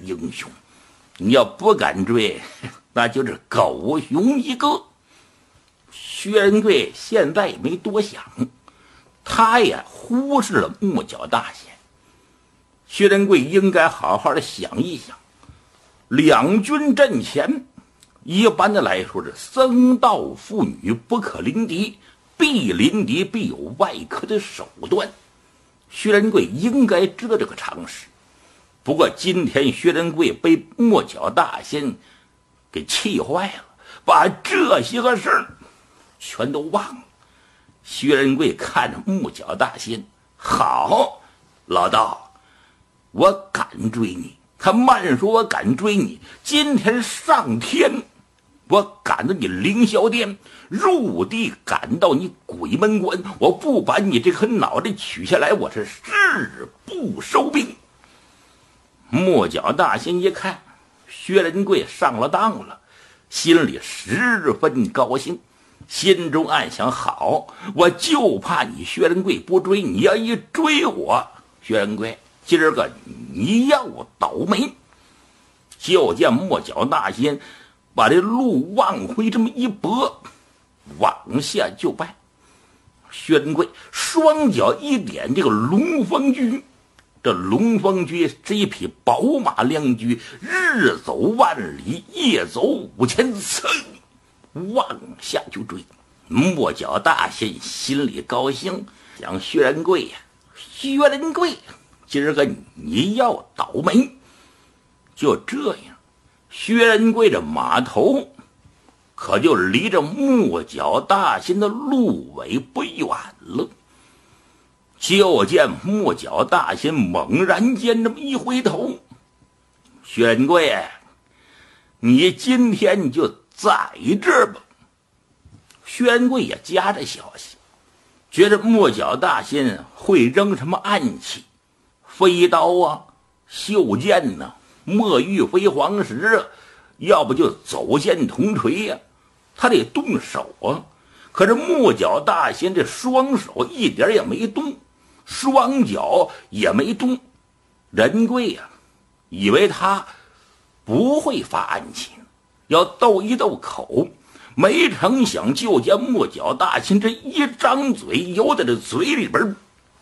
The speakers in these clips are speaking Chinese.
英雄，你要不敢追，那就是狗熊一个。薛仁贵现在也没多想，他也忽视了木角大仙。薛仁贵应该好好的想一想，两军阵前，一般的来说是僧道妇女不可临敌，必临敌必有外科的手段。薛仁贵应该知道这个常识。不过今天薛仁贵被木角大仙给气坏了，把这些个事儿全都忘了。薛仁贵看着木角大仙，好，老道，我敢追你，他慢说我敢追你，今天上天我赶到你凌霄殿，入地赶到你鬼门关，我不把你这颗脑袋取下来，我是誓不收兵。木角大仙一看薛仁贵上了当了，心里十分高兴，心中暗想，好，我就怕你薛仁贵不追，你要一追我，薛仁贵今儿个你要倒霉。就见木角大仙把这路往回这么一拨，往下就拜。薛仁贵双脚一点这个龙凤驹，这龙凤驹是一匹宝马良驹，日走万里，夜走5000次，往下就追。木角大仙心里高兴，想薛仁贵呀，薛仁贵今儿个你要倒霉。就这样，薛仁贵这马头可就离着木角大仙的鹿尾不远了。就见木角大仙猛然间这么一回头，薛仁贵，你今天你就在这儿吧。薛仁贵也夹着消息，觉着木角大仙会扔什么暗器，飞刀啊，袖剑呢，墨玉飞黄石啊，要不就走剑铜锤呀，他得动手啊。可是木角大仙这双手一点也没动，双脚也没动。仁贵呀，以为他不会发暗器，要斗一斗口，没成想就见木角大仙这一张嘴，由在这嘴里边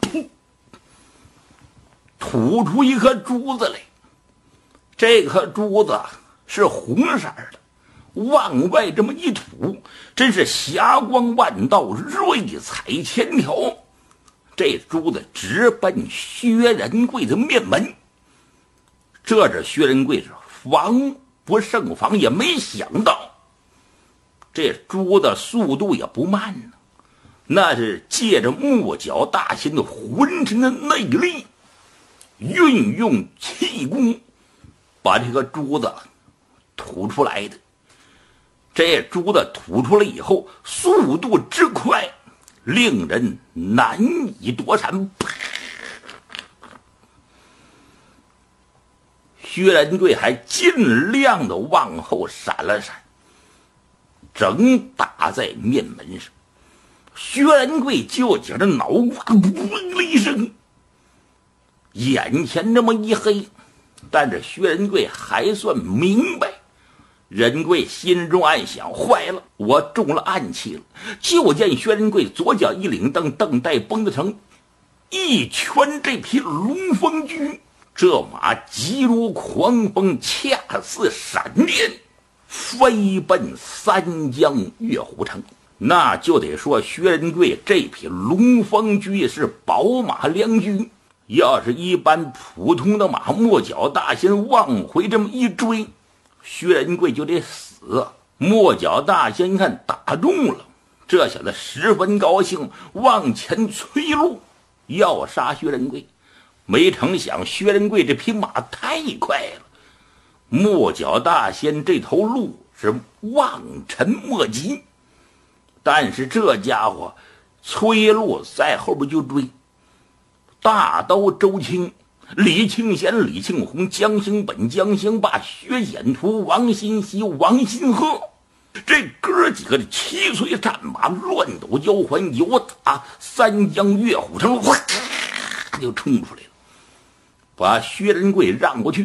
吐出一颗珠子来。这颗珠子是红色的，往外这么一吐，真是霞光万道，瑞彩千条。这珠子直奔薛仁贵的面门。这是薛仁贵是防不胜防，也没想到这珠子速度也不慢呢，那是借着木角大仙的浑身的内力，运用气功把这个珠子吐出来的。这珠子吐出来以后，速度之快，令人难以躲闪。薛仁贵还尽量的往后闪了闪，正打在面门上。薛仁贵就觉得脑瓜嗡了一声，眼前这么一黑，但是薛仁贵还算明白。仁贵心中暗想，坏了，我中了暗器了。就见薛仁贵左脚一领蹬，蹬带绷得成，一拳这匹龙凤驹，这马急如狂风，恰似闪电，飞奔三江月虎城。那就得说薛仁贵这匹龙凤驹是宝马良驹，要是一般普通的马，木角大仙往回这么一追，薛仁贵就得死。木角大仙一看打中了，这小子十分高兴，往前催路要杀薛仁贵。没成想薛仁贵这匹马太快了，木角大仙这头鹿是望尘莫及，但是这家伙催路在后边就追。大刀周青、李庆贤、李庆红、江兴本、江兴霸、薛显图、王新熙、王新鹤，这哥几个的七催战马，乱斗交环，由打三江月虎城，哗就冲出来了，把薛仁贵让过去。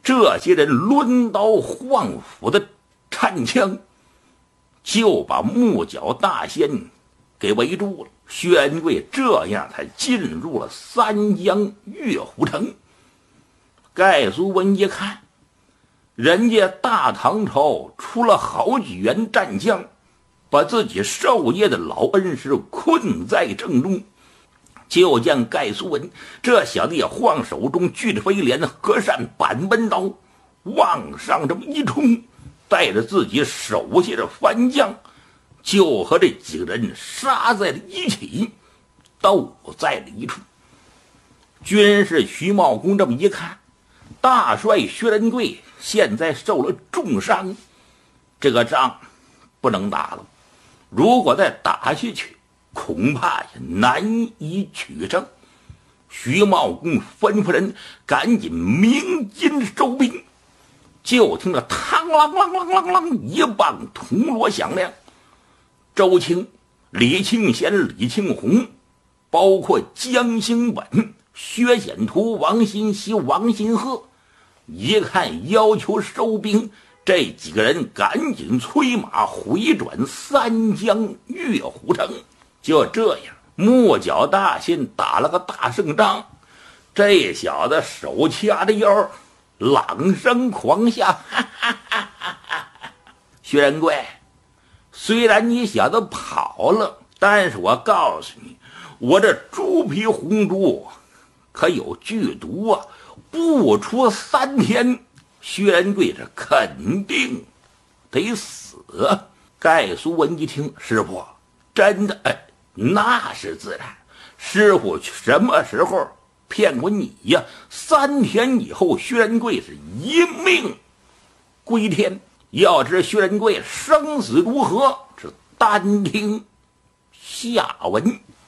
这些人抡刀晃斧的颤枪，就把木角大仙给围住了。薛仁贵这样才进入了三江月虎城。盖苏文一看，人家大唐朝出了好几员战将，把自己授业的老恩师困在正中。就见盖苏文这小子也晃手中巨飞镰和善板门刀，往上这么一冲，带着自己手下的番将，就和这几个人杀在了一起，斗在了一处。军师徐茂公这么一看，大帅薛仁贵现在受了重伤，这个仗不能打了，如果再打下去，恐怕也难以取胜。徐茂公吩咐人赶紧鸣金收兵。就听着嘡啷啷啷啷啷一棒铜锣响亮，周青、李庆贤、李庆红，包括江兴本、薛显图、王新熙、王新鹤，一看要求收兵，这几个人赶紧催马回转三江月虎城。就这样，木角大仙打了个大胜仗。这小子手掐着腰，朗声狂笑，哈哈哈哈哈！薛仁贵，虽然你小子跑了，但是我告诉你，我这猪皮红珠可有剧毒啊！不出3天，薛仁贵这肯定得死。盖苏文一听，师傅，真的？那是自然。师傅什么时候骗过你呀？3天以后，薛仁贵是一命归天。要知薛仁贵生死如何，是单听下文。